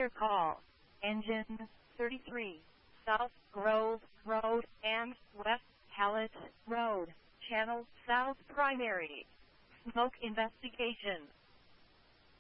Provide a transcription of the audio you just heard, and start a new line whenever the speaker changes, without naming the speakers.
call. Engine 33, South Grove Road and West Hallett Road, Channel South Primary. Smoke investigation.